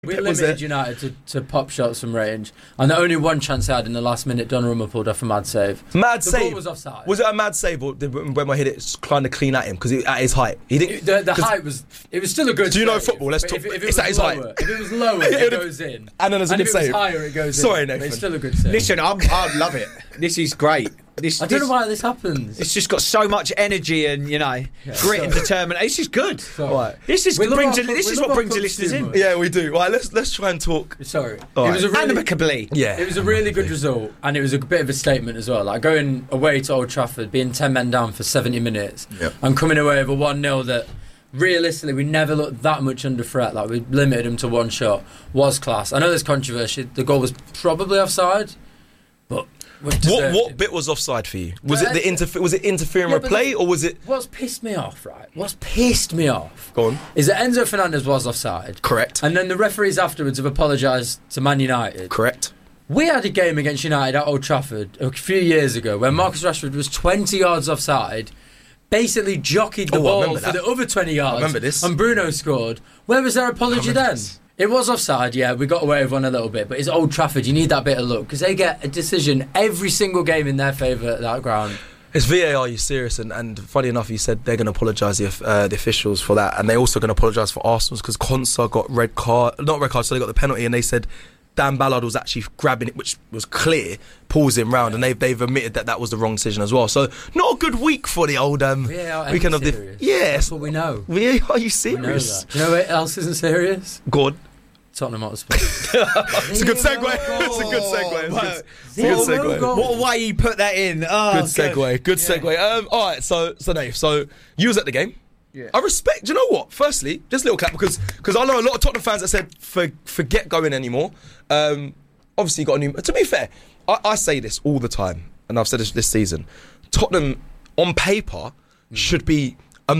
We limited United to pop shots from range, and the only one chance I had in the last minute, Donnarumma pulled off a mad save. Mad the save. Ball was offside. Was it a mad save, or did when I hit it, kind of clean at him because at his height? He didn't. The height was. It was still a good. Do you know save, football? Let's talk. If it it's at his height. If it was lower, it goes in. And then as a good save. If it was higher, it goes in. Sorry, Nathan. But it's still a good save. Listen, I love it. This is great. I don't know why this happens. It's just got so much energy and grit and determination. This is good. Right. This is what brings the listeners in. Yeah, we do. Right, let's try and talk. Sorry, All it was a really, amicably. Yeah, it was a really good result, and it was a bit of a statement as well. Like going away to Old Trafford, being 10 men down for 70 minutes, and coming away with a 1-0 that. Realistically, we never looked that much under threat. Like we limited them to one shot. Was class. I know there's controversy. The goal was probably offside, but what bit was offside for you? Was it was it interfering with play or was it? What's pissed me off, right? What's pissed me off? Go on. Is that Enzo Fernandez was offside? Correct. And then the referees afterwards have apologised to Man United. Correct. We had a game against United at Old Trafford a few years ago where Marcus Rashford was 20 yards offside. Basically jockeyed the ball for the other 20 yards. I remember this. And Bruno scored. Where was their apology then? It was offside, yeah. We got away with one a little bit. But it's Old Trafford. You need that bit of luck. Because they get a decision every single game in their favour at that ground. It's VAR, you serious? And funny enough, you said they're going to apologise the officials for that. And they're also going to apologise for Arsenal's because Konsa got not red card, so they got the penalty. And they said Dan Ballard was actually grabbing it, which was clear, pulls him round, and they've admitted that was the wrong decision as well. So not a good week for the old weekend of the. Yes, that's what we know. Are you serious? Do you know what else isn't serious? Go on. Tottenham Hotspur. It's a good segue. It's a good segue. It's a good segue. What a way you put that in. Oh, good segue. Good segue. All right. So Dave. So you was at the game. Yeah. I respect. Do you know what? Firstly, just a little clap because I know a lot of Tottenham fans that said forget going anymore. Obviously, you got a new. To be fair, I say this all the time, and I've said this season. Tottenham, on paper, should be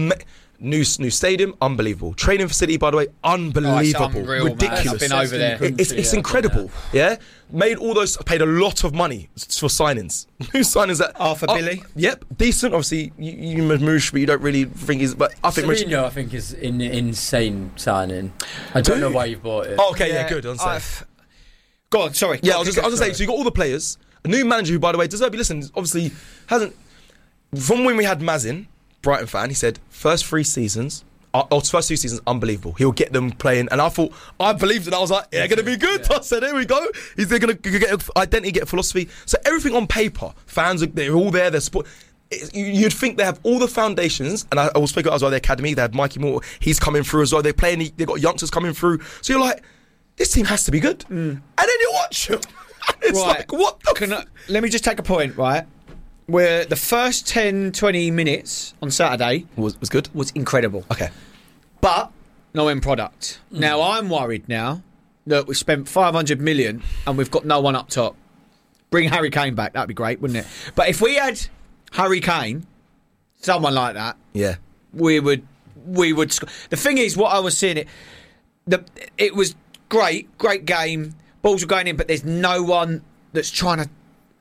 new stadium, unbelievable. Training facility, by the way, unbelievable, unreal, ridiculous. Man. I've been over there. It's incredible. Yeah, paid a lot of money for signings. New signings that Arthur Billy. Yep, decent. Obviously, you Mamouche, but you don't really think he's. But I think Mourinho, I think, is an insane signing. I don't know why you've bought it. Oh, okay, yeah, good. Go on, sorry. Yeah, I was just saying. So you got all the players, a new manager who, by the way, deserves to be listened. Obviously, hasn't. From when we had Mazin, Brighton fan, he said first 2 seasons, unbelievable. He'll get them playing, and I believed it. I was like, they're going to be good. Yeah. I said, here we go. They're going to get identity, get philosophy. So everything on paper, fans, they're all there. They're support. You'd think they have all the foundations, and I was speaking as well. The academy, they had Mikey Moore. He's coming through as well. They're playing. They got youngsters coming through. So you're like, this team has to be good. And then you watch them. It's like, what the let me just take a point, right? Where the first 10-20 minutes on Saturday was good. Was incredible. Okay. But no end product. Now I'm worried now that we've spent 500 million and we've got no one up top. Bring Harry Kane back, that'd be great, wouldn't it? But if we had Harry Kane, someone like that, yeah, we would the thing is, what I was seeing, it was great game, balls were going in, but there's no one that's trying to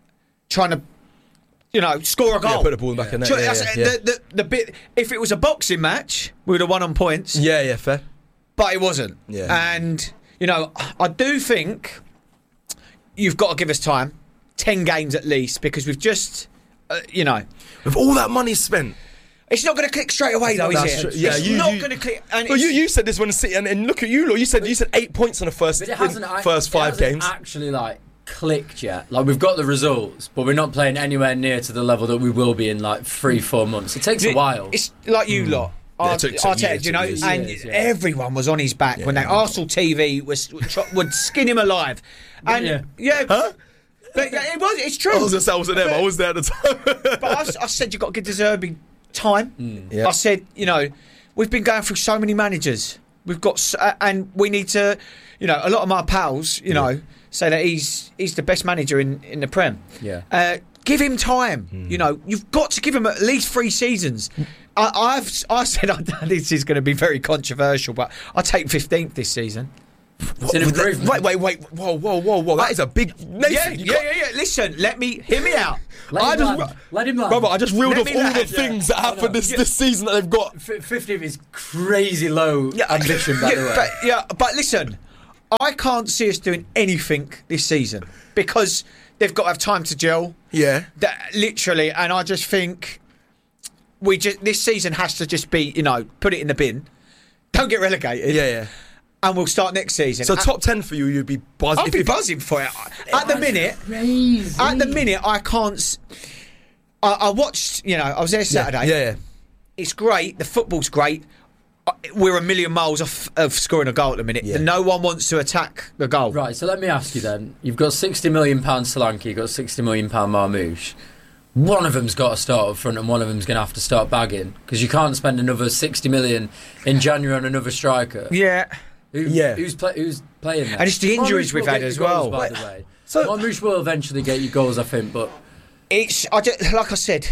score a goal. Yeah, put the ball back in there. The bit, if it was a boxing match, we would have won on points. Yeah, fair. But it wasn't. Yeah. And, I do think you've got to give us time, 10 games at least, because we've just, with all that money spent. It's not going to click straight away, though, is it? Yeah, it's not going to click. And you said this when City, and look at you, lot. You said 8 points in the first 5 games. Actually, clicked yet. We've got the results, but we're not playing anywhere near to the level that we will be in 3-4 months. It takes a while. It's like you lot. Arteta, everyone was on his back when Arsenal TV would skin him alive. And but it's true. I wasn't there. I was there at the time. But I said you've got to give De Zerbi time. I said, we've been going through so many managers. We've got, and we need to, a lot of my pals, say that he's the best manager in the Prem. Yeah. Give him time. You've got to give him at least 3 seasons. I said this is going to be very controversial, but I'll take 15th this season. It's an improvement. Wait. Whoa. That is a big... Nathan, yeah. Listen, hear me out. Let him land. Brother, I just reeled off all the things that happened this season that they've got. 50th is crazy low ambition, by the way. But listen, I can't see us doing anything this season because they've got to have time to gel. Yeah. Literally, and I just think this season has to just be, put it in the bin. Don't get relegated. Yeah. And we'll start next season. So top 10 for you, you'd be buzzing. I'd be buzzing for it. At the minute, I can't. I watched. I was there Saturday. Yeah. It's great. The football's great. We're a million miles off of scoring a goal at the minute. Yeah. No one wants to attack the goal. Right. So let me ask you then. You've got £60 million Solanke. You've got £60 million Marmoush. One of them's got to start up front, and one of them's going to have to start bagging because you can't spend another 60 million in January on another striker. Yeah. Who's playing there? And it's the injuries we've had as well. By the way, So Marmoush will eventually get you goals, I think, but like I said,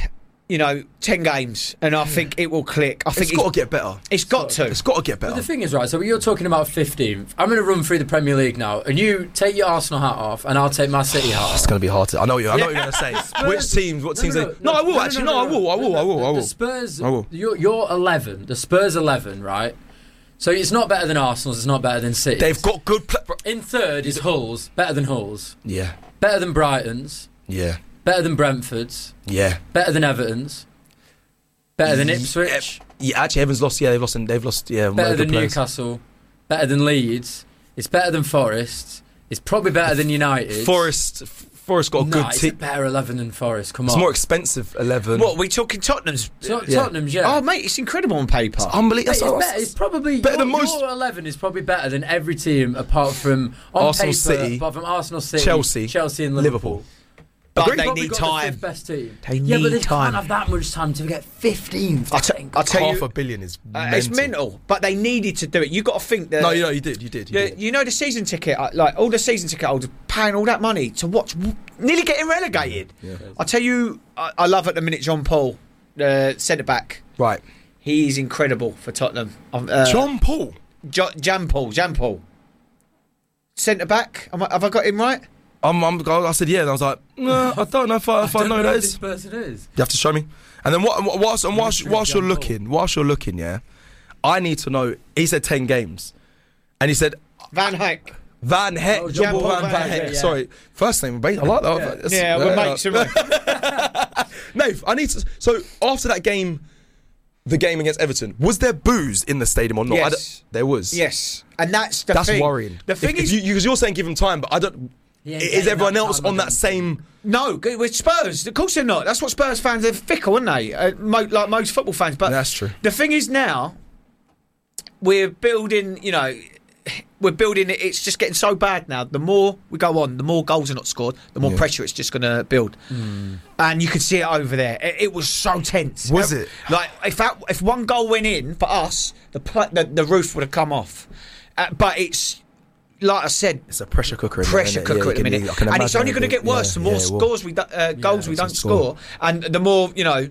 10 games, and I think it will click. I think it's got to get better. It's got to. It's got to get better. But the thing is, right, so you're talking about 15th. I'm going to run through the Premier League now, and you take your Arsenal hat off, and I'll take my City hat off. It's going to be hard to... I know what you're going to say. Which teams? What teams? No, I will, actually. I will. The Spurs... I will. You're 11. The Spurs 11, right? So it's not better than Arsenal's, it's not better than City's. They've got good... In third is Hull's, better than Hull's. Yeah. Better than Brighton's. Yeah. Better than Brentford's. Yeah. Better than Everton's. Better than Ipswich. Yeah, actually, Everton's lost. Yeah, they've lost. Yeah, better than Newcastle. Better than Leeds. It's better than Forest. It's probably better than United. Forest got a good It's team. a better 11 than Forest. Come on. It's more expensive 11. What, are we talking Tottenham's? Tottenham's, yeah. Oh, mate, it's incredible on paper. It's unbelievable. It's probably better than most. Your 11 is probably better than every team apart from Arsenal, paper, City, apart from Arsenal, City, Chelsea, and Liverpool. But they Probably need got time. The fifth best team. They but need they time. can't have that much time to get 15th. I'll tell you, $500 million is mental. it's mental, but they needed to do it. You got to think that. No, you did. The season ticket, like all the season ticket holders paying all that money to watch, nearly getting relegated. Yeah. I tell you, I love at the minute John Paul, centre back. Right. He's incredible for Tottenham. John Paul. Jan Paul. Centre back. Have I got him right? I said yeah, and I was like, no, I don't know if I know that who is. this person is. You have to show me. And then whilst you're looking, yeah, I need to know. He said 10 games, and he said Van Hecke. Van Hecke, Oh, John Paul Van Van Hecke, Hecke. yeah. Sorry, first name, mate. I like that. Yeah, we're mates, aren't we? Nave, I need to. So after that game, the game against Everton, was there booze in the stadium or not? Yes. There was. Yes, and that's the thing. That's worrying. The thing is, because you're saying give him time, but I don't. Is everyone else on that same? no, with Spurs, of course they're not. That's what Spurs fans are fickle, aren't they? Like most football fans. But That's true. The thing is now, we're building. It's just getting so bad now. The more we go on, the more goals are not scored, the more pressure it's just going to build. And you could see it over there. It was so tense. Was it? Like if one goal went in for us, the roof would have come off. But it's. Like I said, It's a pressure cooker. at the minute, and it's only going to get worse the more goals we don't score, and the more games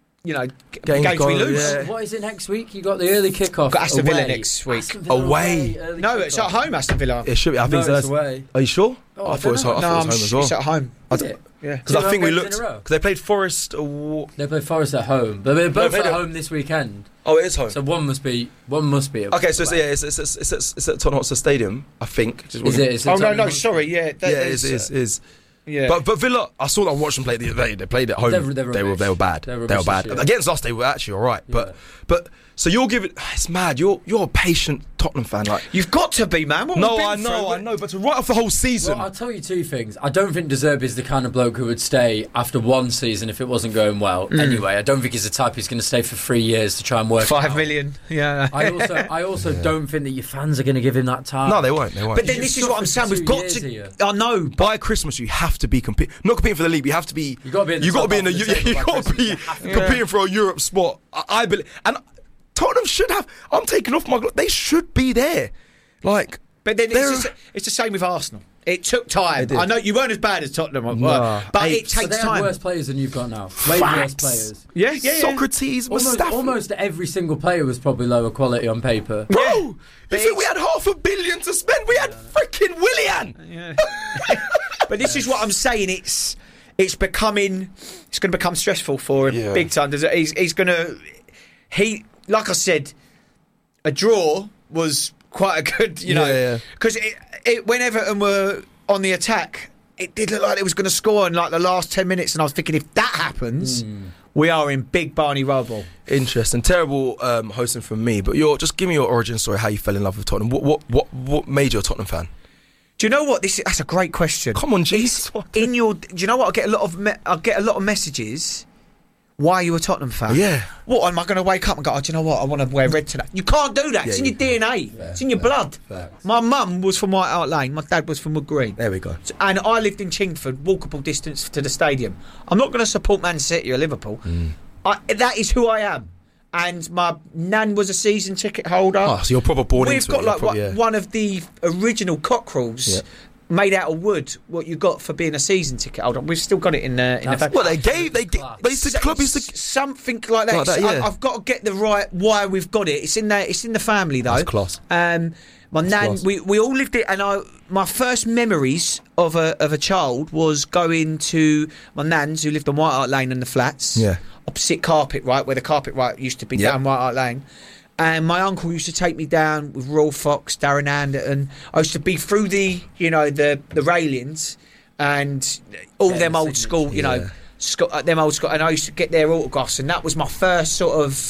we lose. Yeah. What is it next week? You got the early kickoff. Got Aston Villa away. next week. Aston Villa Away. early No, it's kickoff. at home, Aston Villa. It should be. I think it's away. Are you sure? Oh, I thought it was don't home. know. I thought it was home as well. It's at home. Is it? Yeah. Because I think we games looked in a row? because they played Forest. They play Forest at home, but they're both they at don't. home this weekend. Oh, it is home. So one must be. Okay, so it's at Tottenham Hotspur Stadium, I think. Is it? Oh no, sorry, yeah, Yeah, it is. Yeah. But Villa, I saw them watch them play the other day. They played at home. They're They rubbish. were bad. They're They were rubbish bad. this year. Against us, they were actually all right. Yeah. But so you're giving. It's mad. You're a patient Tottenham fan. Like You've got to be, man. What no, we've I been know. through. But to write off the whole season. Well, I'll tell you two things. I don't think De Zerbi is the kind of bloke who would stay after one season if it wasn't going well. Anyway, I don't think he's the type who's going to stay for 3 years to try and work. 5 out. million. Yeah. I also don't think that your fans are going to give him that time. No, they won't. But then You've this is what I'm saying. suffered We've for got 2 to. years I know. by Christmas you have to be not competing for the league. You have to be. You got to be in the You got to top be in half the. of the table You by got to be Christmas. You have to. competing for a Europe spot. I believe, and Tottenham should have. I'm taking off my. They should be there. Like, But then it's the same with Arsenal. It took time. It did. I know you weren't as bad as Tottenham, Nah. but Eight. it So takes they have time. worse players than you've got now. Way worse Facts. players. Yeah. Socrates, Mustafi. Almost every single player was probably lower quality on paper. Bro, Yeah. you But think we had $500 million to spend? We had freaking Willian. Yeah. But this is what I'm saying. It's going to become stressful for him Yeah. big time. He's going to. Like I said, a draw was quite a good, Yeah. because when Everton were on the attack, it did look like it was going to score in like the last 10 minutes, and I was thinking, if that happens, we are in big Barney rubble. Interesting. Terrible hosting from me, but just give me your origin story, how you fell in love with Tottenham. What made you a Tottenham fan? Do you know what? That's a great question. Come on, jeez. Do you know what? I get a lot of messages. Why are you a Tottenham fan? Yeah. What, am I going to wake up and go, oh, do you know what? I want to wear red today. You can't do that. It's in your DNA. It's in your blood. Facts. My mum was from White Hart Lane. My dad was from Wood Green. There we go. And I lived in Chingford, walkable distance to the stadium. I'm not going to support Man City or Liverpool. That is who I am. And my nan was a season ticket holder. Oh, so you're proper born We've into got it. like one of the original cockerels made out of wood. What you got for being a season ticket holder? We've still got it in the family. What they used to club used to something like that. I've got to get the right why we've got it. It's in the family though. That's class. My nan, we all lived it, and my first memories of a child was going to my nan's, who lived on White Hart Lane in the flats, opposite Carpet Right, where the Carpet Right used to be down White Hart Lane. And my uncle used to take me down with Royal Fox, Darren Anderton. I used to be through the railings and all them old school, them old school, and I used to get their autographs, and that was my first sort of,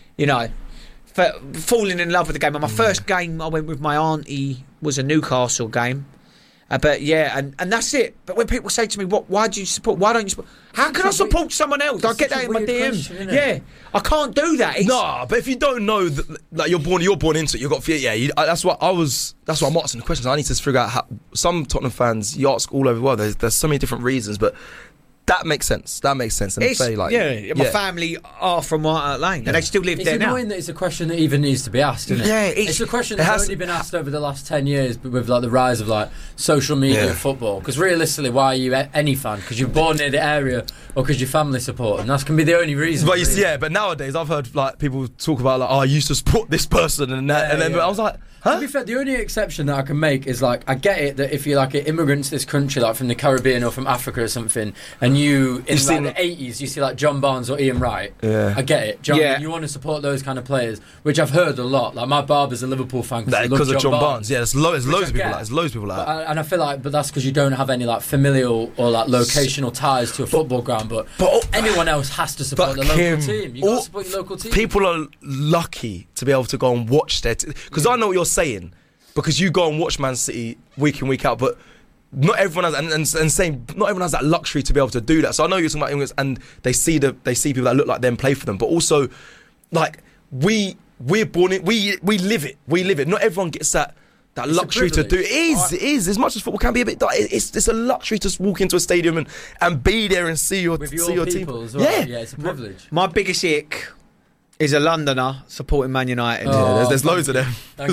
falling in love with the game. And my first game I went with my auntie was a Newcastle game. But and that's it. But when people say to me, why do you support? Why don't you support? How can I support someone else? I get that in my DM. I can't do that. But if you don't know that, like you're born into it, you've got fear. That's what I'm asking the questions. I need to figure out how some Tottenham fans, you ask all over the world. There's so many different reasons, but that makes sense. And my family are from White Hart Lane, and they still live there now. It's annoying that it's a question that even needs to be asked, isn't it? Yeah, it's a question that's only been asked over the last 10 years, but with like the rise of like social media football. Because realistically, why are you any fan? Because you're born near the area, or because your family support, and that can be the only reason. But but nowadays I've heard like people talk about like, I used to support this person, and then I was like, huh? To be fair, the only exception that I can make is like, I get it that if you're like an immigrant to this country, like from the Caribbean or from Africa or something, and in like the 80s you see like John Barnes or Ian Wright, I get it. You want to support those kind of players, which I've heard a lot. Like my barber's a Liverpool fan because of John Barnes. Yeah, there's loads of people like that. And I feel like, but that's because you don't have any like familial or like locational ties to a football ground. But anyone else has to support the local team. You got to support your local team. People are lucky to be able to go and watch their because I know what you're saying, because you go and watch Man City week in, week out, but not everyone has, not everyone has that luxury to be able to do that. So I know you're talking about immigrants, and they see people that look like them play for them, but also like we're born in, we live it. Not everyone gets that luxury to do. It is as much as football can be a bit. It's a luxury to walk into a stadium and be there and see your team. As well. Yeah, it's a privilege. My biggest ick is a Londoner supporting Man United. There's loads of them. No,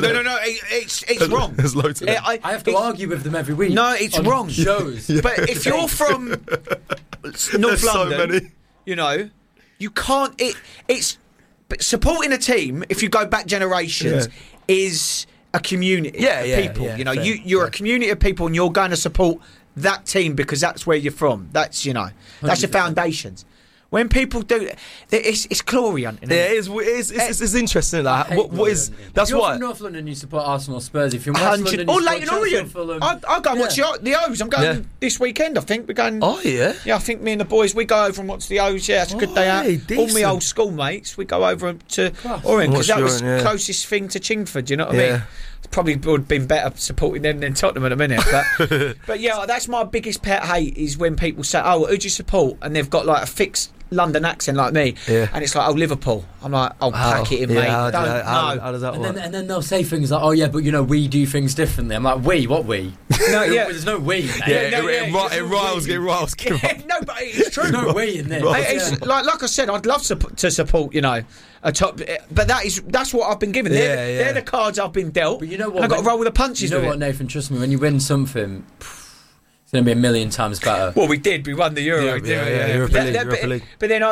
it's wrong. There's loads of them. I have to argue with them every week. No, it's wrong. Shows. But if you're from North London, you can't. It's but supporting a team. If you go back generations, is a community of people. You're a community of people, and you're going to support that team because that's where you're from. That's that's your foundations. When people do it, it's glory hunting. Yeah, it's interesting. Like, what is? That's if you're why. From North London, you support Arsenal or Spurs. If you're from West London, you Leighton Orient. I'll go and watch the O's. I'm going this weekend. I think we're going. Oh yeah. Yeah, I think me and the boys we go over and watch the O's. Yeah, it's a good day out. All my old schoolmates, we go over to Orient because that was the closest thing to Chingford. You know what I mean? Probably would have been better supporting them than Tottenham in a minute. But yeah, that's my biggest pet hate is when people say, "Oh, who do you support?" and they've got like a fixed London accent like me, and it's like, "Oh, Liverpool." I'm like, "Oh, pack it in, mate." How does that work? And then they'll say things like, "Oh yeah, but we do things differently." I'm like, "We? What we?" No, there's no we. Mate. It riles. No, but it's true. There's no we in there. It's like I said, I'd love to support, a top, but that's what I've been given. They're the cards I've been dealt. But you know what? I've got to roll with the punches. You know what, Nathan? Trust me, when you win something, it's going to be a million times better. Well, we did. We won the Euro. Europa League. But then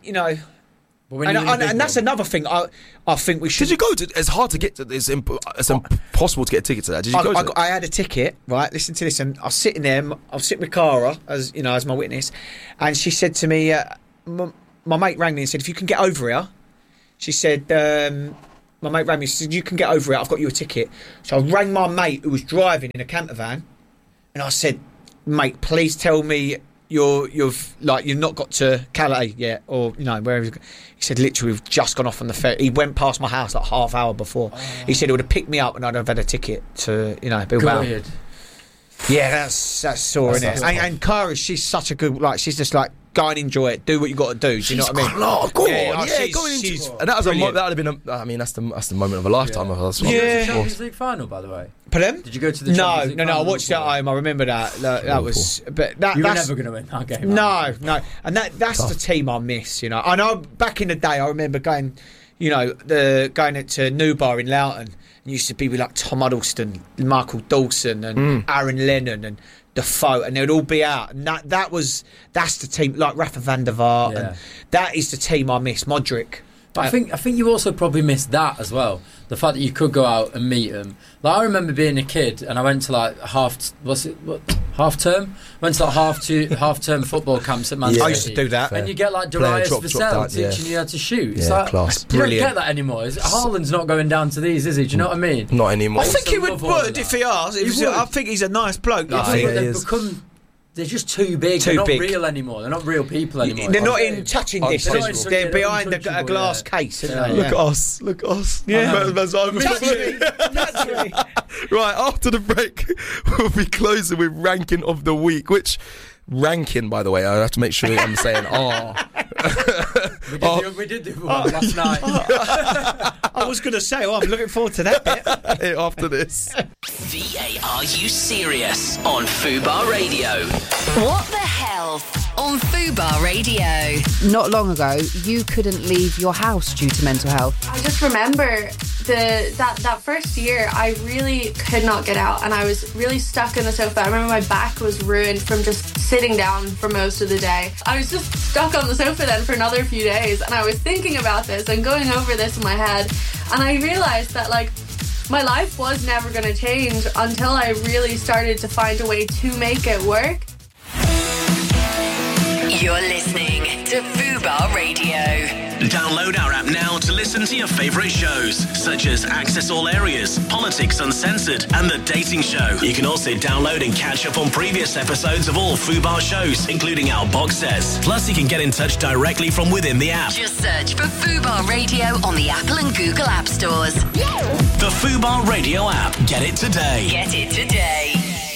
and that's another thing. I think we should. Did you go to? It's hard to get to. It's impossible to get a ticket to that. Did you go to? I had a ticket. Right, listen to this. And I was sitting there. I was sitting with Cara as my witness, and she said to me, my mate rang me and said, "If you can get over here," she said, My mate rang me, he said, you can get over it, I've got you a ticket. So I rang my mate who was driving in a camper van, and I said, mate, please tell me you've not got to Calais yet, or wherever. He said, literally, we've just gone off on the ferry. He went past my house like half hour before. He said he would have picked me up and I'd have had a ticket to Bilbao. Good. Yeah, that's sore, isn't it? And Cara, she's such a good, she's just go and enjoy it. Do what you got to do. Do you know what I mean? Go on. Go and enjoy it. And that would have been. That's the moment of a lifetime of us. Did you go to the Champions League final, by the way? Pardon? Did you go to the Champions League final? No. I watched it at home. I remember that. That was. But you were never going to win that game. No. And that's the team I miss. I know back in the day, I remember going. Going to New Bar in Loughton. And used to be with Tom Huddleston, Michael Dawson, and Aaron Lennon, and Defoe, and they'd all be out. And that's the team, like Rafa van der Vaart, and that is the team I miss. Modric. But I think you also probably missed that as well. The fact that you could go out and meet them. I remember being a kid and I went to half term. Went to half term football camps at Man City. I used to do that. And you get Darius Vassell teaching you how to shoot. It's class. You don't get that anymore. Haaland's not going down to these, is he? Do you know what I mean? Not anymore. I think he would if he asked. I think he's a nice bloke. They're just too big. They're not real anymore. They're not real people anymore. Th're not in touching distance. They're behind a glass case, aren't they? Look at us. Yeah. Naturally. Right, after the break, we'll be closing with ranking of the week. Which ranking, by the way, I have to make sure I'm saying we did do one last night. I was going to say, I'm looking forward to that bit. After this. Are You Serious on Fubar Radio? What the hell on Fubar Radio? Not long ago, you couldn't leave your house due to mental health. I just remember that first year, I really could not get out, and I was really stuck in the sofa. I remember my back was ruined from just sitting down for most of the day. I was just stuck on the sofa then for another few days, and I was thinking about this and going over this in my head, and I realised that my life was never going to change until I really started to find a way to make it work. You're listening to Fubar Radio. Download our app now to listen to your favourite shows, such as Access All Areas, Politics Uncensored, and The Dating Show. You can also download and catch up on previous episodes of all Fubar shows, including our box sets. Plus, you can get in touch directly from within the app. Just search for Fubar Radio on the Apple and Google App Stores. The Fubar Radio app. Get it today. Get it today.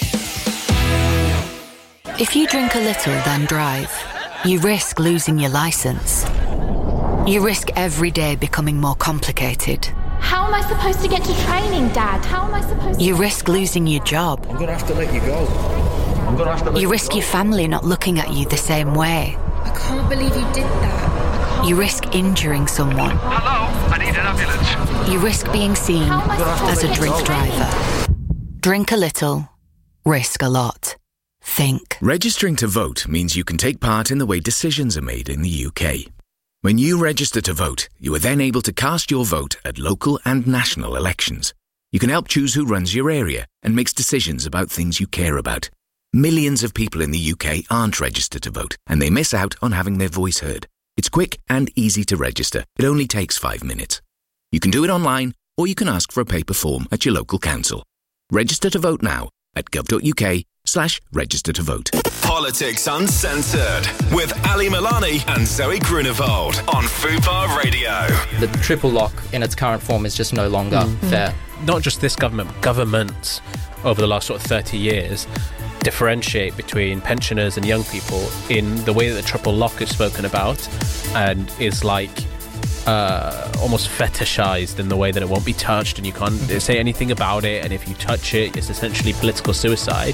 If you drink a little, then drive, you risk losing your licence. You risk every day becoming more complicated. How am I supposed to get to training, Dad? How am I supposed to... You risk losing your job. I'm going to have to let you go. You risk your family not looking at you the same way. I can't believe you did that. You risk injuring someone. Hello, I need an ambulance. You risk being seen as a drink driver. Drink a little, risk a lot. Think. Registering to vote means you can take part in the way decisions are made in the UK. When you register to vote, you are then able to cast your vote at local and national elections. You can help choose who runs your area and makes decisions about things you care about. Millions of people in the UK aren't registered to vote, and they miss out on having their voice heard. It's quick and easy to register. It only takes 5 minutes. You can do it online, or you can ask for a paper form at your local council. Register to vote now at gov.uk/register to vote. Politics Uncensored with Ali Milani and Zoe Grunewald on Fubar Radio. The triple lock in its current form is just no longer fair. Not just this government, governments over the last 30 years differentiate between pensioners and young people in the way that the triple lock is spoken about, and is almost fetishized in the way that it won't be touched and you can't say anything about it, and if you touch it, it's essentially political suicide.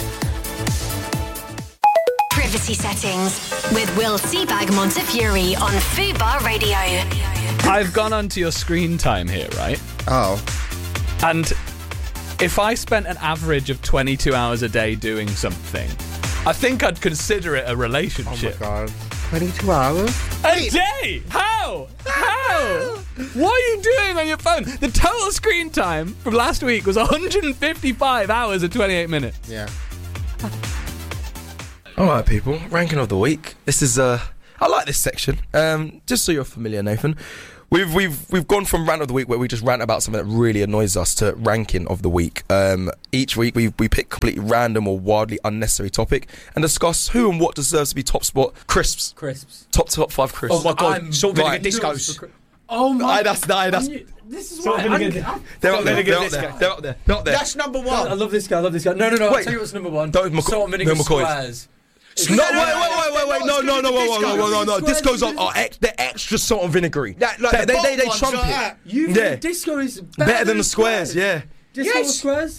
Privacy Settings with Will Seabag Montefiore on Fubar Radio. I've gone onto your screen time here, right? Oh. And if I spent an average of 22 hours a day doing something, I think I'd consider it a relationship. Oh my God. 22 hours? A day? How? What are you doing on your phone? The total screen time from last week was 155 hours and 28 minutes. Yeah. All right, people. Ranking of the week. This is I like this section. Just so you're familiar, Nathan. We've gone from rant of the week, where we just rant about something that really annoys us, to ranking of the week. Each week we pick completely random or wildly unnecessary topic and discuss who and what deserves to be top spot. Crisps. Top 5 crisps. Oh my god, salt vinegar discos. Oh my! That's. This is why They're up there. That's number one. I love this guy. No. Wait. I'll tell you what's number one. Don't Salt and vinegar squares. No, wait. No. Disco's they're extra salt and vinegary. They trump it. You think disco is better than the squares? Yeah. Disco squares?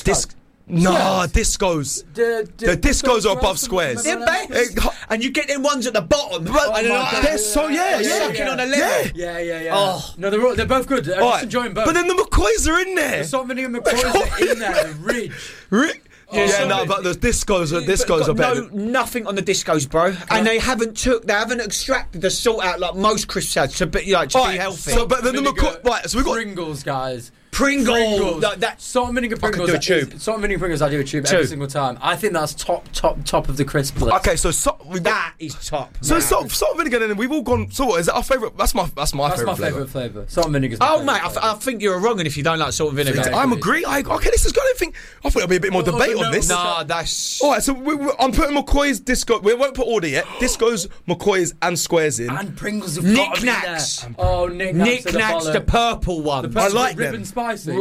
Discos. The discos are above squares. And you get them ones at the bottom. They're so sucking on a lemon. Yeah. Oh. No, they're both good. I'm just enjoying both. But then the McCoys are in there. The salt and vinegar McCoys are in there. They're rich. But the discos are better. Nothing on the discos, bro. And they haven't extracted the salt out like most crisps have to be healthy. So, but then the McCoy, right? So we got Pringles, guys. Pringles. Salt and vinegar Pringles. I do a tube. Salt and vinegar Pringles. I do a tube every single time. I think that's top of the crisp list. Okay, so that is top. So salt and vinegar, and we've all gone. So what is that our favourite? That's my favourite flavour. Salt and vinegar. Oh mate, I think you're wrong, and if you don't like salt and vinegar, I'm agree. Okay, this is good. I thought there'll be a bit more debate on this. Nah, that's all right. So I'm putting McCoy's disco. We won't put order yet. Discos, McCoy's, and squares in. And Pringles. Knick-knacks. Oh, Knick-knacks, the purple one. I like them. Ribbon spicy.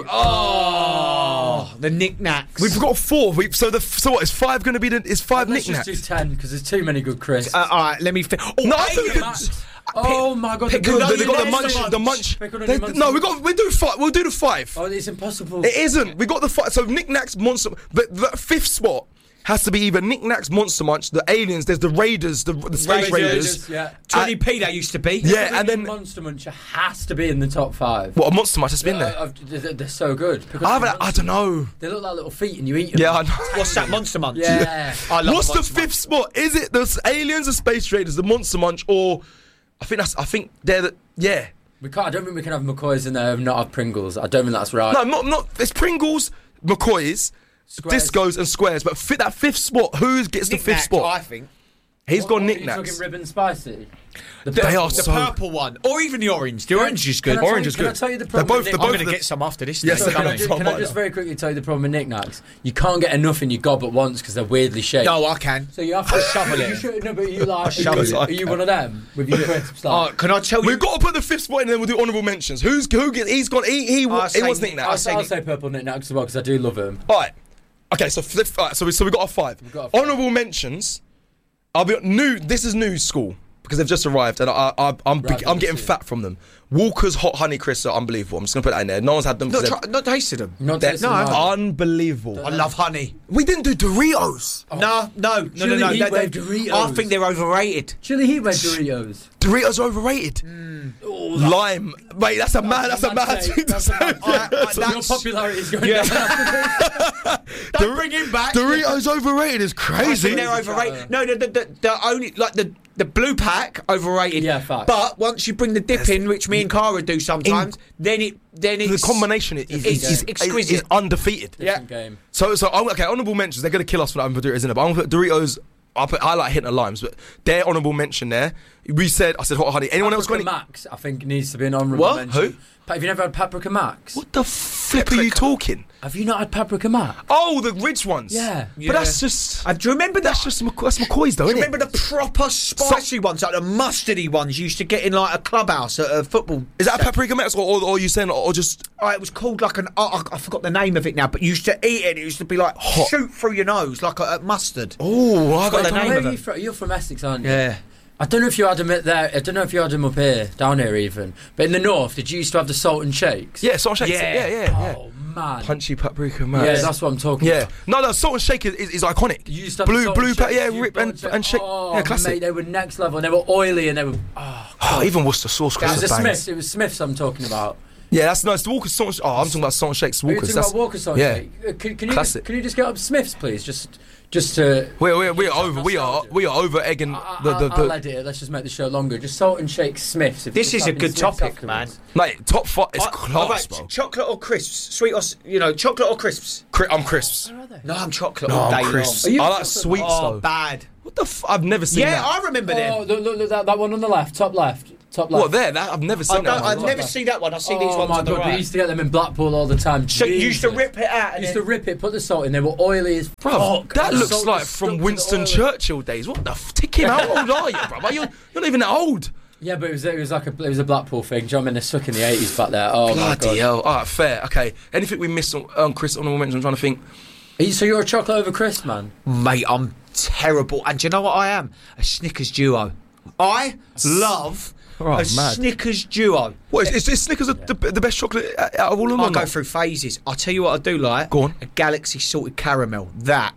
Oh, the Knick-knacks. We've got 4. So what is 5 going to be? Is 5 Let's Knick-knacks? Just do 10 because there's too many good crisps. All right, let me. I think we could. Oh my god! They got the munch. No, we do 5. We'll do the 5. Oh, it's impossible. It isn't. We got the 5. So Knick-knacks, Monster. But the 5th spot has to be either Knick-knacks, Monster Munch, the Aliens. There's the Raiders, the Space Raiders. Yeah. 20p that used to be. Yeah, and then Monster Munch has to be in the top 5. What, a Monster Munch has been there? They're so good. I don't know. They look like little feet, and you eat them. Yeah, I know. What's that, Monster Munch? Yeah. I love What's the 5th spot? Is it the Aliens, the Space Raiders, the Monster Munch, or I think they're the We can't. I don't think we can have McCoy's in there and not have Pringles. I don't think that's right. No, not. It's Pringles, McCoy's, discos, and squares. But that 5th spot, who gets the 5th spot? I think he's got Knick-knacks. Are you talking ribbon spicy? The purple one, or even the orange. The orange is good. Orange is good. Can I tell you the problem? I'm going to get some after this. Yes, can I just very quickly tell you the problem with Knick-knacks? You can't get enough in your gob at once because they're weirdly shaped. No, I can. So you have to shovel it. No, but you like. Are you one of them with your crisps? Can I tell you? We've got to put the 5th spot in, and then we'll do honourable mentions. Who gets? He's got. He wants Knick-knacks. I'll say purple Knick-knacks as well because I do love them. All right. Okay, so we got a 5. Honourable mentions. I'll be new. This is new school because they've just arrived, and I'm getting fat from them. Walker's hot honey crisps are unbelievable. I'm just gonna put that in there. No one's had them. Not tasted them. Unbelievable. I love honey. We didn't do Doritos. No. Doritos. I think they're overrated. Chili heat wave Doritos. Doritos are overrated. Lime, mate. That's a mad thing to say. Your popularity is going down. Don't bring him back. Doritos overrated is crazy. I think they're overrated. No, the only like the blue pack overrated. Yeah, fact. But once you bring the dip in, which me and Cara do sometimes, then it's the combination is exquisite. Is undefeated. Different game. So okay. Honourable mentions. They're gonna kill us for that when Doritos in it. But I'm gonna put Doritos. I like hitting the limes, but their honourable mention there. I said hot honey. Anyone else got any? Max, I think needs to be an honourable mention. Who? Have you never had Paprika Max? What the flip are you talking? Have you not had Paprika Max? Oh, the ridge ones. Yeah. But that's just. Do you remember that's McCoy's though, isn't it? Remember the proper spicy ones, like the mustardy ones you used to get in like a clubhouse at a football. Is that a Paprika Max or you saying or just? It was called like I forgot the name of it now, but you used to eat it. It used to be like hot. Shoot through your nose like a mustard. Oh, I got the name of it. You're from Essex, aren't you? Yeah. I don't know if you had them there. I don't know if you had them up here, down here even. But in the north, did you used to have the salt and shakes? Yeah, salt and shakes. Yeah. Oh man, punchy Paprika Max. Yeah, that's what I'm talking about. No, salt and shake is iconic. You used to have blue, rip and shake. Oh, classic. Mate, they were next level. And they were oily and they were. Even Worcester sauce. It was Smiths. I'm talking about. Yeah, that's nice. The Walker Salt. Oh, I'm talking about Salt and Shake's Walkers. You're talking about Walker Salt and Shake. Can you just get up Smiths, please? Just to. We are over egging I'll edit it. Let's just make the show longer. Just Salt and Shake Smiths. This is a good topic, man. Mate, top 5 is class, bro. Chocolate or crisps? Sweet or chocolate or crisps? I'm crisps. No, I'm chocolate. No, all day I'm crisps. long. I like sweets though. Bad. What the? I've never seen that. Yeah, I remember them. Oh, look, that one on the left, top left. What there? I've never seen that. I've never seen that one. I see these ones on the right. We used to get them in Blackpool all the time. So you used to rip it out. Used to rip it, put the salt in. They were oily as fuck. That looks like from Winston Churchill days. What the? Tick him. How old are you, bro? You're not even that old. Yeah, but it was a Blackpool thing. Do you know what I mean? They're stuck in the 80s back there. Oh my god. Bloody hell. All right, fair. Okay. Anything we missed on Chris on the mention? I'm trying to think. So you're a chocolate over crisp, man? Mate, I'm terrible. And do you know what I am? A Snickers duo. I love Snickers duo. What is Snickers the best chocolate out of all of them? I go through phases. I'll tell you what I do like. Go on. A Galaxy salted caramel. That.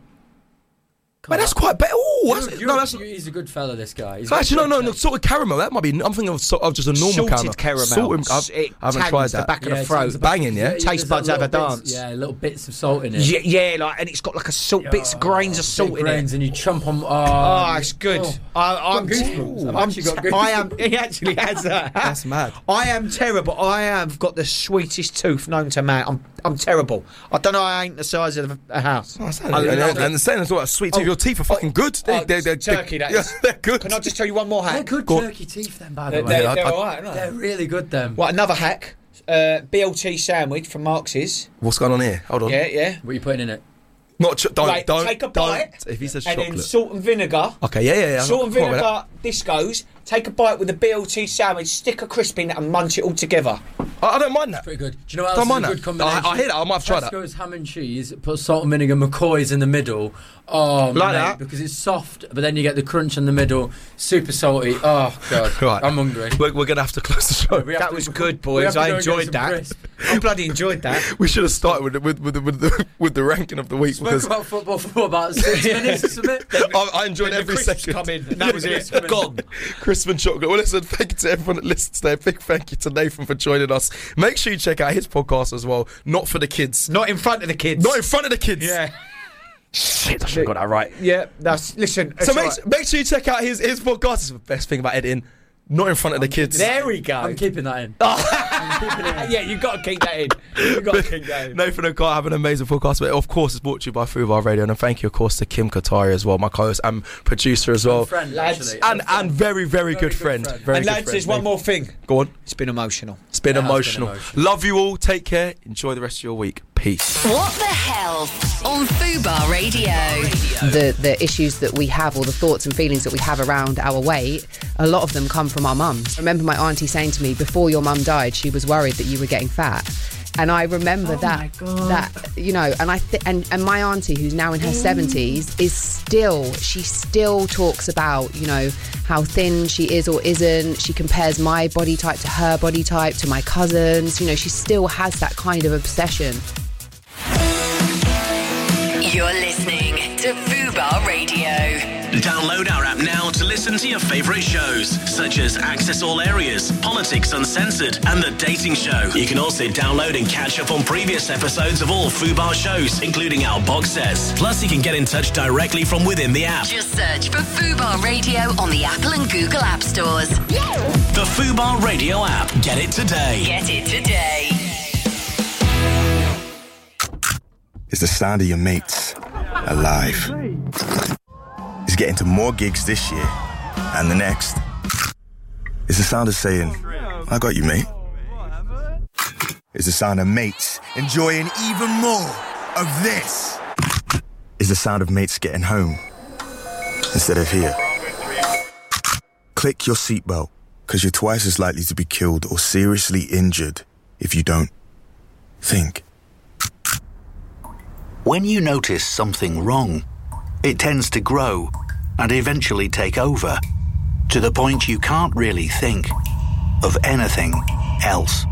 Man, that's quite better. He's a good fella, this guy. Actually, no, salted caramel. That might be. I'm thinking of just a normal salted caramel. I haven't tried that. The back of the throat. Banging, yeah. Taste buds have a dance. Yeah, little bits of salt in it. Yeah, like, and it's got like a salt, grains of salt in it. And you chomp on. Oh, it's good. I'm goosebumps. I've actually got goosebumps. He actually has that. That's mad. I am terrible. I have got the sweetest tooth known to man. I'm terrible. I don't know. I ain't the size of a house. And the same as well. Sweet teeth. Your teeth are fucking good. They're turkey. They're good. Can I just tell you one more hack? They're good turkey teeth, then. By the way, they're alright. They're really good, then. What, another hack? BLT sandwich from Marx's. What's going on here? Hold on. Yeah. What are you putting in it? Don't take a bite. If he says and chocolate. then salt and vinegar. Okay, yeah. Salt and vinegar. This goes. Take a bite with a BLT sandwich, stick a crisp in it, and munch it all together. I don't mind that. Pretty good. Do you know what else is a good combination? I hear that. I might have tried that. Tesco's ham and cheese. Put salt and vinegar. McCoy's in the middle. Oh, like that because it's soft, but then you get the crunch in the middle. Super salty. Oh god, right. I'm hungry. We're gonna have to close the show. That was good, boys. I enjoyed that. I bloody enjoyed that. We should have started with the ranking of the week. Spoke about football for about 6 minutes or something. I enjoyed every second. Come in, and that was it. Gone. Crisp and chocolate. Well, listen, thank you to everyone that listens today. Big thank you to Nathan for joining us. Make sure you check out his podcast as well. Not for the kids. Not in front of the kids. Not in front of the kids. Yeah. Shit, I should have got that right. Yeah, listen. So make sure you check out his podcast. It's the best thing about editing. Not in front of the kids. There we go. I'm keeping that in. Yeah, you've got to keep that in. Nathan and Carl have an amazing podcast, but of course it's brought to you by Fubar Radio, and thank you of course to Kim Katari as well, my co-host and producer as well. Friend, lads, and very good friend. And lads, there's one more thing. Go on. It's been emotional. It's been emotional. Love you all. Take care. Enjoy the rest of your week. Peace. What the hell on Fubar Radio? The issues that we have, or the thoughts and feelings that we have around our weight, a lot of them come from our mums. I remember my auntie saying to me, before your mum died, she was worried that you were getting fat. And I remember that you know, and and my auntie, who's now in her 70s, she still talks about, you know, how thin she is or isn't. She compares my body type to her body type, to my cousins. You know, she still has that kind of obsession. You're listening to Fubar Radio. Download our app now to listen to your favourite shows, such as Access All Areas, Politics Uncensored, and The Dating Show. You can also download and catch up on previous episodes of all Fubar shows, including our box sets. Plus, you can get in touch directly from within the app. Just search for Fubar Radio on the Apple and Google App Stores. The Fubar Radio app. Get it today. Get it today. It's the sound of your mates alive. It's getting to more gigs this year and the next. It's the sound of saying, I got you, mate. It's the sound of mates enjoying even more of this. It's the sound of mates getting home instead of here. Click your seatbelt, because you're twice as likely to be killed or seriously injured if you don't think. When you notice something wrong, it tends to grow and eventually take over, to the point you can't really think of anything else.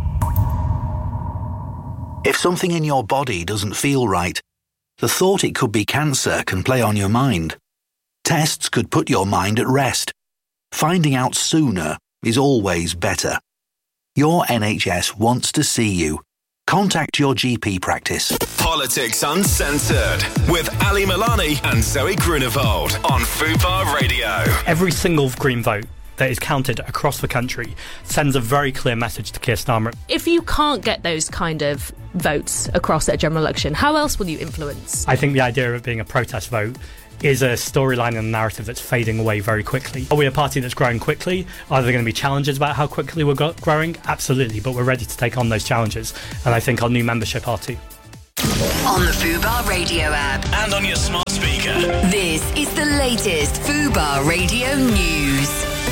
If something in your body doesn't feel right, the thought it could be cancer can play on your mind. Tests could put your mind at rest. Finding out sooner is always better. Your NHS wants to see you. Contact your GP practice. Politics Uncensored with Ali Milani and Zoe Grunewald on Fubar Radio. Every single Green vote that is counted across the country sends a very clear message to Keir Starmer. If you can't get those kind of votes across at a general election, how else will you influence? I think the idea of it being a protest vote is a storyline and a narrative that's fading away very quickly. Are we a party that's growing quickly? Are there going to be challenges about how quickly we're growing? Absolutely, but we're ready to take on those challenges, and I think our new membership are too. On the Fubar Radio app. And on your smart speaker. This is the latest Fubar Radio news.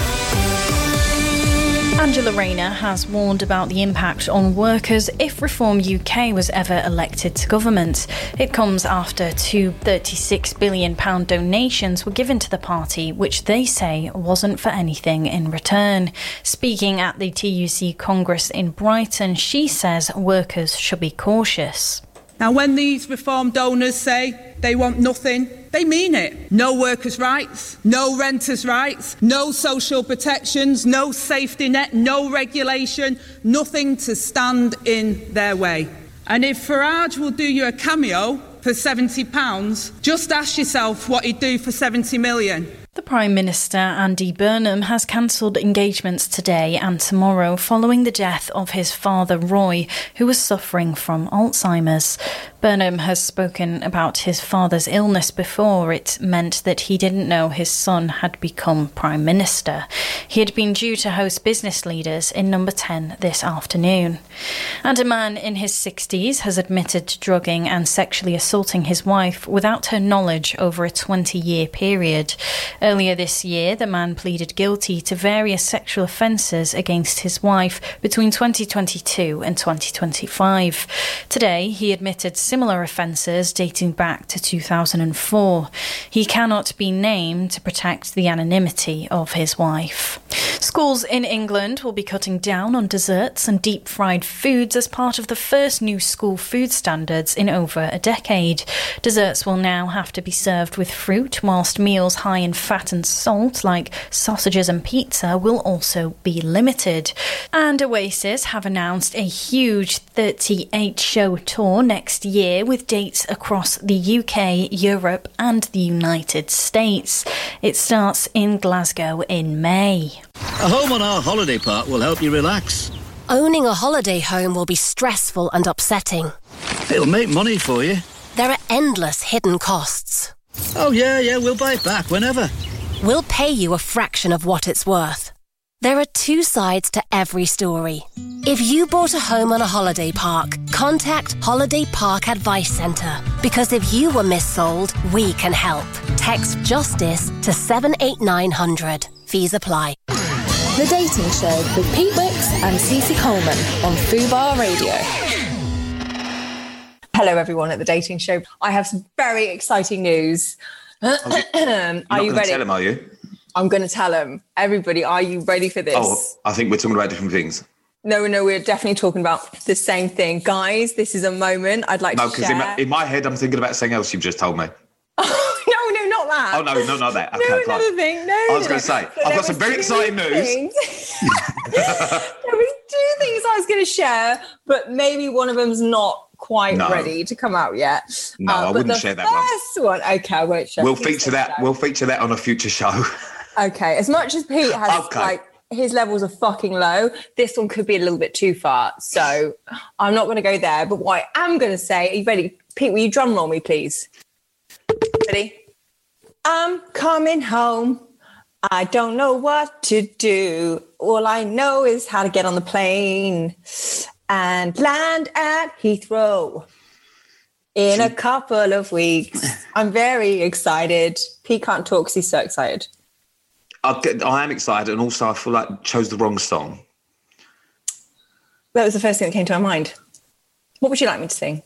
Angela Rayner has warned about the impact on workers if Reform UK was ever elected to government. It comes after two £36 billion donations were given to the party, which they say wasn't for anything in return. Speaking at the TUC Congress in Brighton, she says workers should be cautious. Now, when these Reform donors say they want nothing, they mean it. No workers' rights, no renters' rights, no social protections, no safety net, no regulation, nothing to stand in their way. And if Farage will do you a cameo for £70, just ask yourself what he'd do for 70 million. The Prime Minister, Andy Burnham, has cancelled engagements today and tomorrow following the death of his father, Roy, who was suffering from Alzheimer's. Burnham has spoken about his father's illness before. It meant that he didn't know his son had become Prime Minister. He had been due to host business leaders in Number 10 this afternoon. And a man in his 60s has admitted to drugging and sexually assaulting his wife without her knowledge over a 20-year period. Earlier this year, the man pleaded guilty to various sexual offences against his wife between 2022 and 2025. Today, he admitted similar offences dating back to 2004. He cannot be named to protect the anonymity of his wife. Schools in England will be cutting down on desserts and deep-fried foods as part of the first new school food standards in over a decade. Desserts will now have to be served with fruit, whilst meals high in fat and salt, like sausages and pizza, will also be limited. And Oasis have announced a huge 38-show tour next year with dates across the UK, Europe and the United States. It starts in Glasgow in May. A home on our holiday park will help you relax. Owning a holiday home will be stressful and upsetting. It'll make money for you. There are endless hidden costs. Oh, yeah, we'll buy it back whenever. We'll pay you a fraction of what it's worth. There are two sides to every story. If you bought a home on a holiday park, contact Holiday Park Advice Centre. Because if you were missold, we can help. Text JUSTICE to 78900. Fees apply. The Dating Show with Pete Wicks and Cece Coleman on Fubar Radio. Hello everyone at The Dating Show. I have some very exciting news. Are you ready? Tell him, are you? I'm going to tell him. Everybody, are you ready for this? Oh, I think we're talking about different things. No, we're definitely talking about the same thing. Guys, this is a moment I'd like to share. No, because in my head, I'm thinking about something else you've just told me. No, not that. Oh, no, not that. Okay, no, another thing. No, I was going to say, I've got some very exciting news. There was two things I was going to share, but maybe one of them's not quite ready to come out yet. No, I wouldn't share that one. The first one. Okay, I won't share. We'll feature that on a future show. Okay, as much as Pete has his levels are fucking low, this one could be a little bit too far. So I'm not going to go there. But what I am going to say, are you ready? Pete, will you drum roll me, please? Ready? I'm coming home. I don't know what to do. All I know is how to get on the plane and land at Heathrow in a couple of weeks. I'm very excited. Pete can't talk because he's so excited. I am excited, and also I feel like I chose the wrong song. That was the first thing that came to my mind. What would you like me to sing?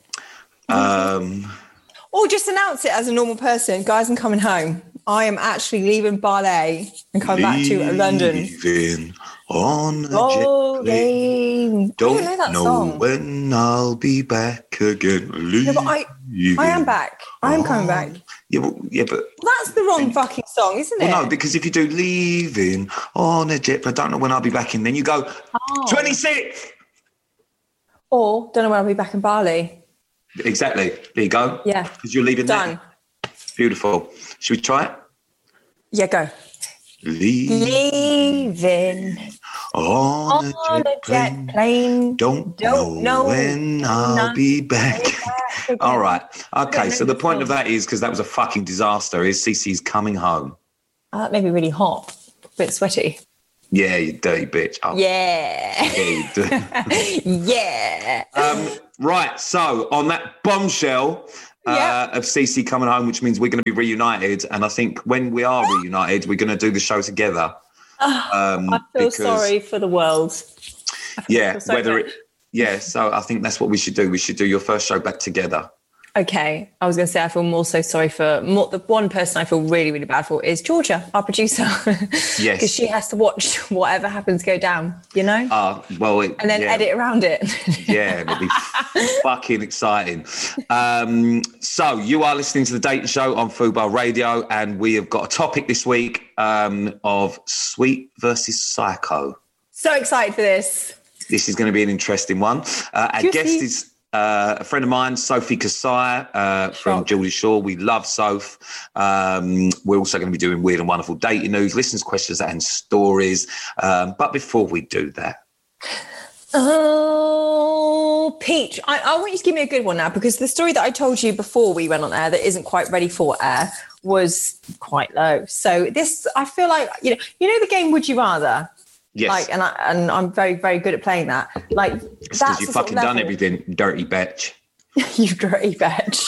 Or just announce it as a normal person. Guys, I'm coming home. I am actually leaving Ballet and coming back to London. Leaving on a jet plane. Don't know when I'll be back again. No, but I am back. I am coming back. Yeah, but that That's the wrong fucking song, isn't it? Well, no, because if you do leaving on a jet, I don't know when I'll be back in, then you go 26. Or don't know when I'll be back in Bali. Exactly. There you go. Yeah. Because you're leaving Done. there. Beautiful. Should we try it? Yeah, go. Leaving on a jet plane. Don't know when I'll be back. All right. Okay, so the point of that is, because that was a fucking disaster, is Cece's coming home. Oh, that made me really hot. A bit sweaty. Yeah, you dirty bitch. Oh. Yeah. Yeah, you do. Yeah. Right, so on that bombshell of Cece coming home, which means we're going to be reunited, and I think when we are reunited, we're going to do the show together. I feel sorry for the world. Yeah, so I think that's what we should do. We should do your first show back together. Okay, I was going to say I feel more so sorry for the one person I feel really, really bad for is Georgia, our producer. Yes. Because she has to watch whatever happens go down, you know? And then edit around it. Yeah, it'll be fucking exciting. So you are listening to The Dating Show on Fubar Radio, and we have got a topic this week of Sweet versus Psycho. So excited for this. This is going to be an interesting one. Our guest is... a friend of mine, Sophie Kasai from Geordie Shore. We love Soph. We're also going to be doing weird and wonderful dating news, listeners' questions and stories. But before we do that. Oh, Peach, I want you to give me a good one now, because the story that I told you before we went on air that isn't quite ready for air was quite low. So this, I feel like, you know the game Would You Rather? Yes. Like, and I'm very, very good at playing that. Like, it's because you've fucking done everything, dirty bitch. You dirty bitch.